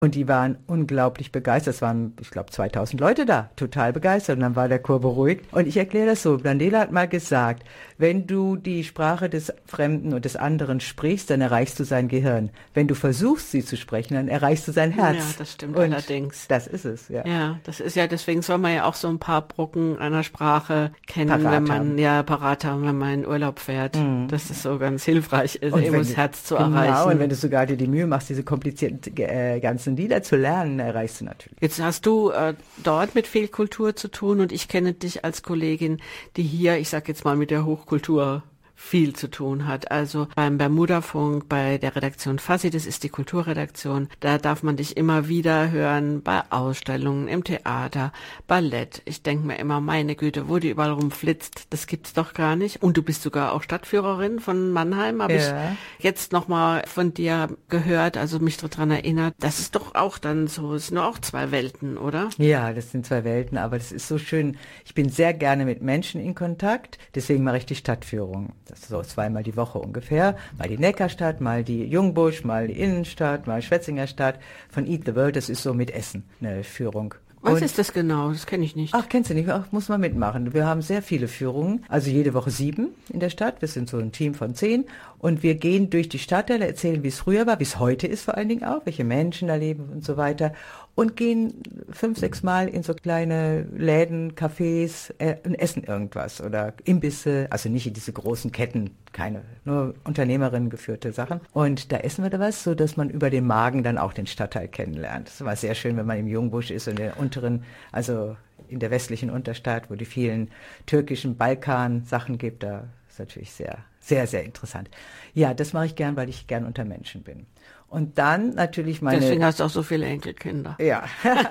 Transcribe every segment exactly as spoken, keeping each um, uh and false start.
Und die waren unglaublich begeistert. Es waren, ich glaube, zweitausend Leute da, total begeistert. Und dann war der Chor beruhigt. Und ich erkläre das so. Mandela hat mal gesagt, wenn du die Sprache des Fremden und des anderen sprichst, dann erreichst du sein Gehirn. Wenn du versuchst, sie zu sprechen, dann erreichst du sein Herz. Ja, das stimmt und allerdings. Das ist es, ja. Ja, das ist ja, deswegen soll man ja auch so ein paar Brocken einer Sprache kennen, Parat wenn man, haben. ja, parat haben, wenn man in Urlaub fährt. Mhm. Das ist so ganz hilfreich, ist, Und eben wenn das du- Herz zu genau, erreichen. und wenn du sogar dir die Mühe machst, diese komplizierten äh, ganzen Lieder zu lernen, erreichst du natürlich. Jetzt hast du äh, dort mit viel Kultur zu tun und ich kenne dich als Kollegin, die hier, ich sag jetzt mal, mit der Hochkultur viel zu tun hat. Also beim Bermuda-Funk, bei der Redaktion Fassi, das ist die Kulturredaktion, da darf man dich immer wieder hören, bei Ausstellungen, im Theater, Ballett. Ich denke mir immer, meine Güte, wo die überall rumflitzt, das gibt's doch gar nicht. Und du bist sogar auch Stadtführerin von Mannheim, habe Ja. ich jetzt nochmal von dir gehört, also mich daran erinnert. Das ist doch auch dann so, es sind nur auch zwei Welten, oder? Ja, das sind zwei Welten, aber das ist so schön. Ich bin sehr gerne mit Menschen in Kontakt, deswegen mache ich die Stadtführung. Das ist so zweimal die Woche ungefähr. Mal die Neckarstadt, mal die Jungbusch, mal die Innenstadt, mal Schwetzinger Stadt. Von Eat the World, das ist so mit Essen eine Führung. Was Und- ist das genau? Das kenne ich nicht. Ach, kennst du nicht? Ach, muss man mitmachen. Wir haben sehr viele Führungen, also jede Woche sieben in der Stadt. Wir sind so ein Team von zehn und wir gehen durch die Stadtteile, erzählen, wie es früher war, wie es heute ist vor allen Dingen auch, welche Menschen da leben und so weiter und gehen fünf, sechs Mal in so kleine Läden, Cafés äh, und essen irgendwas oder Imbisse, also nicht in diese großen Ketten, keine, nur Unternehmerinnen geführte Sachen. Und da essen wir da was, so dass man über den Magen dann auch den Stadtteil kennenlernt. Das war sehr schön, wenn man im Jungbusch ist und in der unteren, also in der westlichen Unterstadt, wo die vielen türkischen Balkan-Sachen gibt, da ist natürlich sehr, sehr, sehr interessant. Ja, das mache ich gern, weil ich gern unter Menschen bin. Und dann natürlich meine... Deswegen hast du auch so viele Enkelkinder. Ja.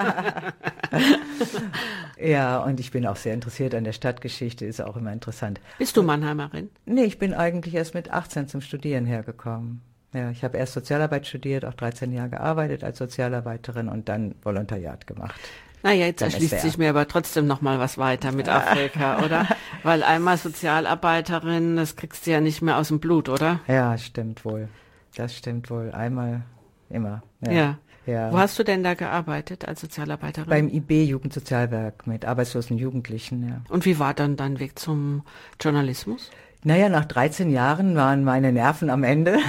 Ja, und ich bin auch sehr interessiert an der Stadtgeschichte, ist auch immer interessant. Bist du Mannheimerin? Nee, ich bin eigentlich erst mit achtzehn zum Studieren hergekommen. Ja, ich habe erst Sozialarbeit studiert, auch dreizehn Jahre gearbeitet als Sozialarbeiterin und dann Volontariat gemacht. Naja, jetzt Beim erschließt S W R. sich mir aber trotzdem noch mal was weiter mit Afrika, oder? Weil einmal Sozialarbeiterin, das kriegst du ja nicht mehr aus dem Blut, oder? Ja, stimmt wohl. Das stimmt wohl. Einmal, immer. Ja. Ja. Ja. Wo hast du denn da gearbeitet als Sozialarbeiterin? Beim I B Jugendsozialwerk mit arbeitslosen Jugendlichen, ja. Und wie war dann dein Weg zum Journalismus? Naja, nach dreizehn Jahren waren meine Nerven am Ende.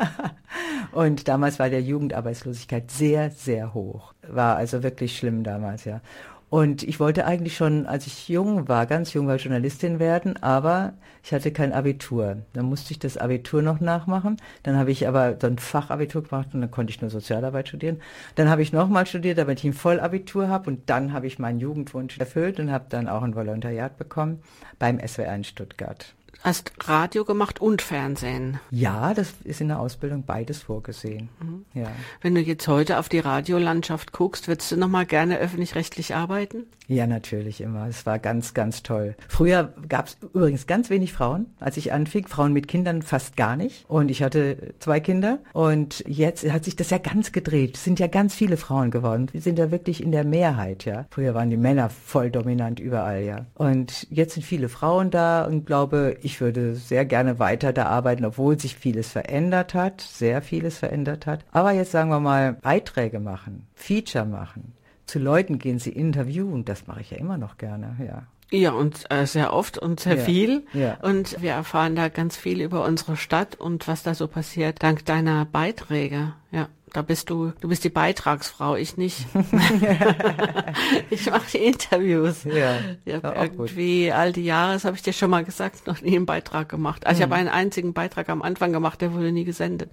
Und damals war der Jugendarbeitslosigkeit sehr, sehr hoch. War also wirklich schlimm damals, ja. Und ich wollte eigentlich schon, als ich jung war, ganz jung war, Journalistin werden, aber ich hatte kein Abitur. Dann musste ich das Abitur noch nachmachen. Dann habe ich aber so ein Fachabitur gemacht und dann konnte ich nur Sozialarbeit studieren. Dann habe ich nochmal studiert, damit ich ein Vollabitur habe und dann habe ich meinen Jugendwunsch erfüllt und habe dann auch ein Volontariat bekommen beim S W R in Stuttgart. Hast Radio gemacht und Fernsehen. Ja, das ist in der Ausbildung beides vorgesehen. Mhm. Ja. Wenn du jetzt heute auf die Radiolandschaft guckst, würdest du noch mal gerne öffentlich-rechtlich arbeiten? Ja, natürlich immer. Es war ganz, ganz toll. Früher gab es übrigens ganz wenig Frauen, als ich anfing. Frauen mit Kindern fast gar nicht. Und ich hatte zwei Kinder. Und jetzt hat sich das ja ganz gedreht. Es sind ja ganz viele Frauen geworden. Wir sind ja wirklich in der Mehrheit, ja. Früher waren die Männer voll dominant überall, ja. Und jetzt sind viele Frauen da und glaube, ich würde sehr gerne weiter da arbeiten, obwohl sich vieles verändert hat, sehr vieles verändert hat. Aber jetzt sagen wir mal, Beiträge machen, Feature machen. Zu Leuten gehen, sie interviewen, das mache ich ja immer noch gerne, ja. Ja, und äh, sehr oft und sehr Ja, viel. ja. Und wir erfahren da ganz viel über unsere Stadt und was da so passiert, dank deiner Beiträge. Ja, da bist du, du bist die Beitragsfrau, ich nicht. Ich mache die Interviews. Ja, Ich habe war auch gut. irgendwie all die Jahre, das habe ich dir schon mal gesagt, noch nie einen Beitrag gemacht. Also ich habe einen einzigen Beitrag am Anfang gemacht, der wurde nie gesendet.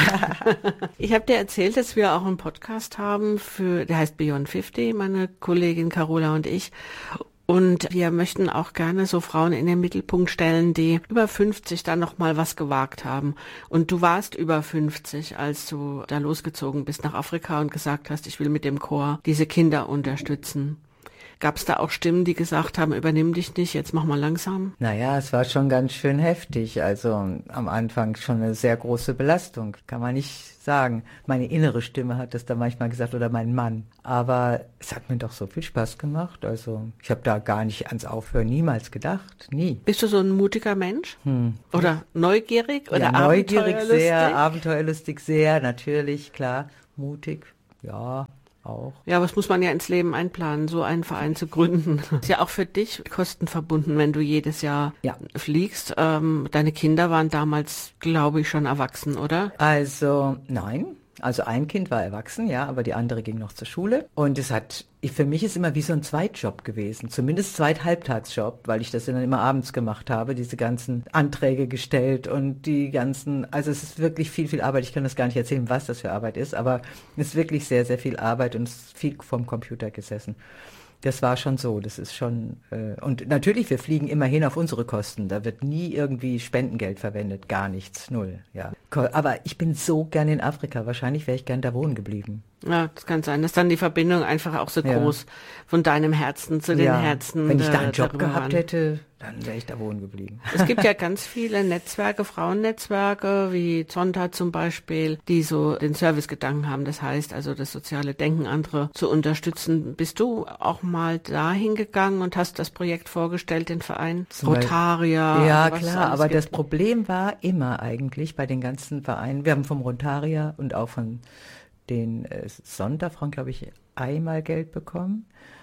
Ich habe dir erzählt, dass wir auch einen Podcast haben, für, der heißt Beyond fünfzig, meine Kollegin Carola und ich. Und wir möchten auch gerne so Frauen in den Mittelpunkt stellen, die über fünfzig dann noch mal was gewagt haben. Und du warst über fünfzig, als du da losgezogen bist nach Afrika und gesagt hast, ich will mit dem Chor diese Kinder unterstützen. Gab es da auch Stimmen, die gesagt haben, übernimm dich nicht, jetzt mach mal langsam? Naja, es war schon ganz schön heftig. Also am Anfang schon eine sehr große Belastung, kann man nicht sagen. Meine innere Stimme hat das da manchmal gesagt oder mein Mann. Aber es hat mir doch so viel Spaß gemacht. Also ich habe da gar nicht ans Aufhören niemals gedacht, nie. Bist du so ein mutiger Mensch? Hm. Oder neugierig? Oder ja, neugierig abenteuerlustig? sehr, abenteuerlustig sehr, natürlich, klar, mutig. ja, auch. Ja, aber das muss man ja ins Leben einplanen, so einen Verein zu gründen. Ist ja auch für dich kostenverbunden, wenn du jedes Jahr ja. fliegst. Ähm, deine Kinder waren damals, glaube ich, schon erwachsen, oder? Also, nein. Also ein Kind war erwachsen, ja, aber die andere ging noch zur Schule. Und es hat, für mich ist immer wie so ein Zweitjob gewesen, zumindest Zweit-Halbtagsjob, weil ich das dann immer abends gemacht habe, diese ganzen Anträge gestellt und die ganzen, also es ist wirklich viel, viel Arbeit. Ich kann das gar nicht erzählen, was das für Arbeit ist, aber es ist wirklich sehr, sehr viel Arbeit und es ist viel vom Computer gesessen. Das war schon so, das ist schon, äh, und natürlich, wir fliegen immerhin auf unsere Kosten, da wird nie irgendwie Spendengeld verwendet, gar nichts, null, ja. Aber ich bin so gern in Afrika, wahrscheinlich wäre ich gern da wohnen geblieben. Ja, das kann sein, dass dann die Verbindung einfach auch so ja. groß von deinem Herzen zu den ja. Herzen. Wenn ich da einen Job gehabt waren. hätte, dann wäre ich da wohnen geblieben. Es gibt ja ganz viele Netzwerke, Frauennetzwerke, wie Zonta zum Beispiel, die so den Servicegedanken haben. Das heißt also, das soziale Denken andere zu unterstützen. Bist du auch mal dahin gegangen und hast das Projekt vorgestellt, den Verein? Zum Rotaria? Ja, also klar, aber gibt. Das Problem war immer eigentlich bei den ganzen Vereinen, wir haben vom Rotaria und auch von den äh, Sonderfrauen, glaube ich, einmal Geld bekommen.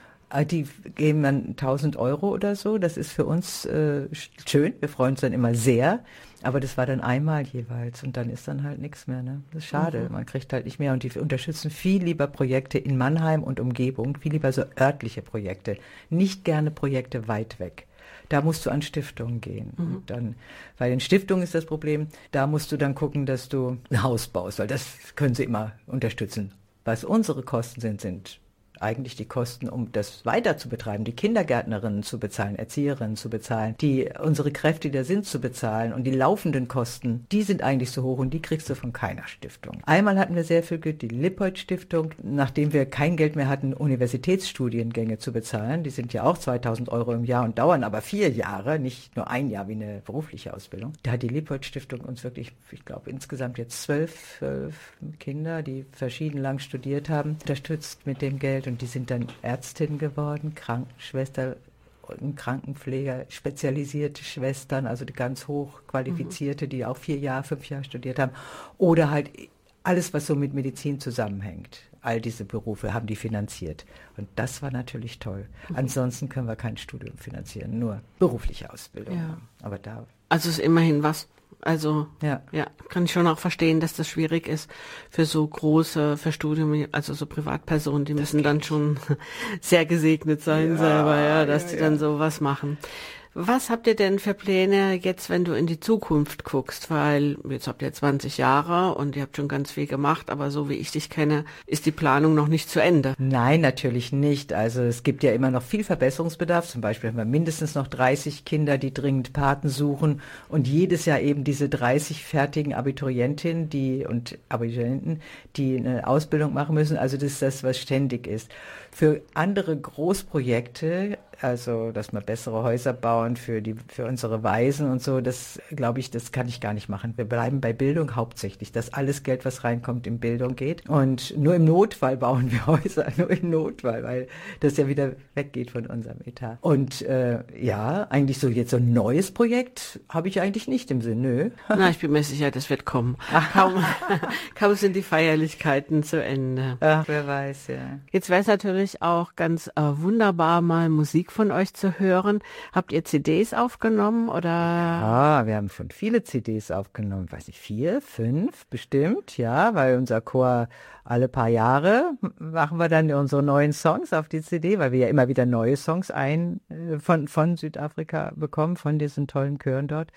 Die geben dann tausend Euro oder so. Das ist für uns äh, schön. Wir freuen uns dann immer sehr. Aber das war dann einmal jeweils und dann ist dann halt nichts mehr. Ne? Das ist schade. Mhm. Man kriegt halt nicht mehr. Und die unterstützen viel lieber Projekte in Mannheim und Umgebung, viel lieber so örtliche Projekte. Nicht gerne Projekte weit weg. Da musst du an Stiftungen gehen. Mhm. Und dann, weil in Stiftungen ist das Problem, da musst du dann gucken, dass du ein Haus baust, weil das können sie immer unterstützen. Was unsere Kosten sind, sind eigentlich die Kosten, um das weiter zu betreiben, die Kindergärtnerinnen zu bezahlen, Erzieherinnen zu bezahlen, die unsere Kräfte, die da sind, zu bezahlen und die laufenden Kosten, die sind eigentlich so hoch und die kriegst du von keiner Stiftung. Einmal hatten wir sehr viel Glück, die Lippold-Stiftung, nachdem wir kein Geld mehr hatten, Universitätsstudiengänge zu bezahlen, die sind ja auch zweitausend Euro im Jahr und dauern aber vier Jahre, nicht nur ein Jahr wie eine berufliche Ausbildung. Da hat die Lippold-Stiftung uns wirklich, ich glaube insgesamt jetzt zwölf, zwölf Kinder, die verschieden lang studiert haben, unterstützt mit dem Geld. Und die sind dann Ärztin geworden, Krankenschwester, Krankenpfleger, spezialisierte Schwestern, also die ganz hochqualifizierte, die auch vier Jahre, fünf Jahre studiert haben. Oder halt alles, was so mit Medizin zusammenhängt. All diese Berufe haben die finanziert. Und das war natürlich toll. Mhm. Ansonsten können wir kein Studium finanzieren, nur berufliche Ausbildung. Ja. Aber da. Also ist immerhin was. Also ja. ja, kann ich schon auch verstehen, dass das schwierig ist für so große, für Studium, also so Privatpersonen, die das müssen dann schon sehr gesegnet sein ja, selber, ja, dass ja, die ja. dann sowas machen. Was habt ihr denn für Pläne jetzt, wenn du in die Zukunft guckst? Weil jetzt habt ihr zwanzig Jahre und ihr habt schon ganz viel gemacht, aber so wie ich dich kenne, ist die Planung noch nicht zu Ende. Nein, natürlich nicht. Also es gibt ja immer noch viel Verbesserungsbedarf. Zum Beispiel haben wir mindestens noch dreißig Kinder, die dringend Paten suchen und jedes Jahr eben diese dreißig fertigen Abiturientinnen die und Abiturienten, die eine Ausbildung machen müssen. Also das ist das, was ständig ist. Für andere Großprojekte, also dass wir bessere Häuser bauen für die für unsere Waisen und so, das glaube ich, das kann ich gar nicht machen. Wir bleiben bei Bildung hauptsächlich, dass alles Geld, was reinkommt, in Bildung geht. Und nur im Notfall bauen wir Häuser, nur im Notfall, weil das ja wieder weggeht von unserem Etat. Und äh, ja, eigentlich so jetzt so ein neues Projekt habe ich eigentlich nicht im Sinn, nö. Na, ich bin mir sicher, das wird kommen. Kaum, kaum sind die Feierlichkeiten zu Ende. Ach, wer weiß, ja. Jetzt wäre es natürlich auch ganz äh, wunderbar, mal Musik von euch zu hören. Habt ihr C Ds aufgenommen oder? Ja, wir haben schon viele C Ds aufgenommen. Weiß nicht, vier, fünf bestimmt, ja, weil unser Chor alle paar Jahre machen wir dann unsere neuen Songs auf die C D, weil wir ja immer wieder neue Songs ein äh, von, von Südafrika bekommen, von diesen tollen Chören dort.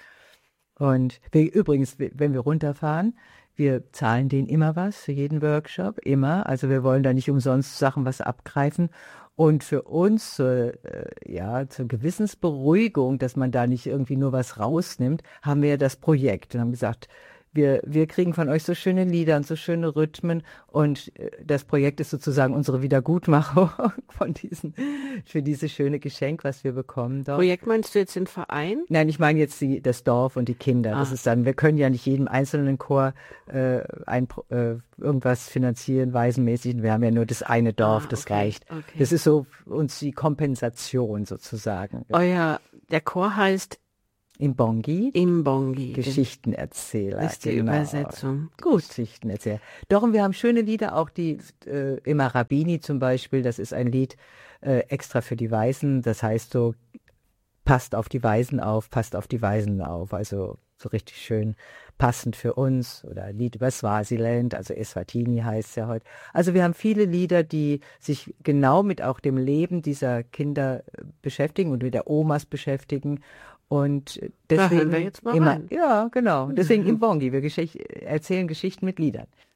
Und wir, übrigens, wenn wir runterfahren, wir zahlen denen immer was für jeden Workshop, immer. Also wir wollen da nicht umsonst Sachen was abgreifen. Und für uns, äh, ja, zur Gewissensberuhigung, dass man da nicht irgendwie nur was rausnimmt, haben wir ja das Projekt und haben gesagt, wir, wir kriegen von euch so schöne Lieder und so schöne Rhythmen und das Projekt ist sozusagen unsere Wiedergutmachung von diesen, für dieses schöne Geschenk, was wir bekommen dort. Projekt meinst du jetzt den Verein? Nein, ich meine jetzt die, das Dorf und die Kinder. Ah. Das ist dann, wir können ja nicht jedem einzelnen Chor äh, ein, äh, irgendwas finanzieren, waisenmäßig. Wir haben ja nur das eine Dorf, ah, okay, das reicht. Okay. Das ist so uns die Kompensation sozusagen. Euer, der Chor heißt Imbongi. Imbongi. Geschichtenerzähler. Ist die genau. Übersetzung. Gut. Geschichtenerzähler. Doch, und wir haben schöne Lieder, auch die äh, Immer Rabini zum Beispiel, das ist ein Lied äh, extra für die Waisen, das heißt so, passt auf die Waisen auf, passt auf die Waisen auf, also so richtig schön passend für uns, oder ein Lied über Swasiland, also Eswatini heißt es ja heute. Also wir haben viele Lieder, die sich genau mit auch dem Leben dieser Kinder beschäftigen und mit der Omas beschäftigen. Und deswegen da hören wir jetzt mal immer, rein. ja, genau. Deswegen Imbongi, wir Geschicht, erzählen Geschichten mit Liedern.